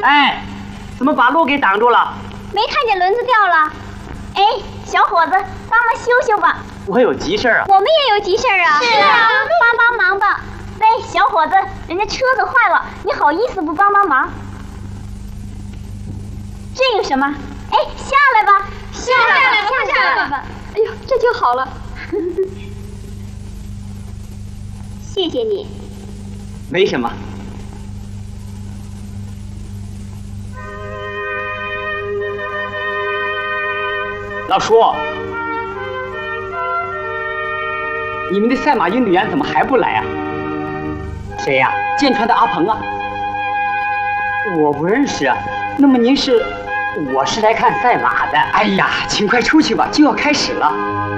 哎，怎么把路给挡住了？ 没看见轮子掉了。哎，小伙子，帮忙修修吧。 我有急事啊。 我们也有急事啊。 是啊， 帮忙吧。喂，小伙子，人家车子坏了，你好意思不帮忙？这有什么？哎，下来吧， 下来吧。 哎呦，这就好了。谢谢你。 没什么。老叔，你们的赛马运动员怎么还不来啊？谁呀？建川的阿鹏啊？我不认识啊。那么您是？我是来看赛马的。哎呀，请快出去吧，就要开始了。